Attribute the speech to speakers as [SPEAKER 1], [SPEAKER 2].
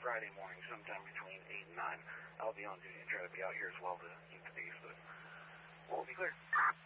[SPEAKER 1] Friday morning, sometime between 8 and 9. I'll be on duty and try to be out here as well to keep the peace, but we'll be clear.